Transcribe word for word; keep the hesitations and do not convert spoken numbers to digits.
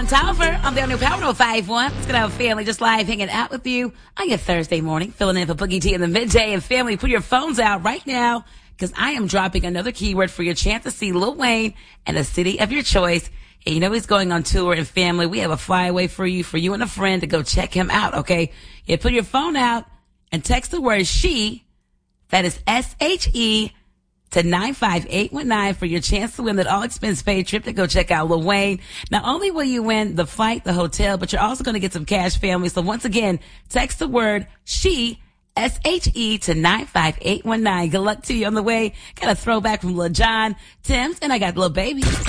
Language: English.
John Tolliver on the Only Power oh five one. It's going to have a family just live hanging out with you on your Thursday morning, filling in for Boogie T in the midday. And family, put your phones out right now because I am dropping another keyword for your chance to see Lil Wayne and the city of your choice. And you know he's going on tour, and family, we have a flyaway for you, for you and a friend to go check him out, okay? Yeah, put your phone out and text the word SHE, that is S H E, to nine five eight one nine for your chance to win that all-expense-paid trip to go check out Lil Wayne. Not only will you win the flight, the hotel, but you're also going to get some cash, family. So once again, text the word SHE, S H E, to nine five eight one nine. Good luck to you on the way. Got a throwback from Lil Jon, Tim's, and I got Lil Baby.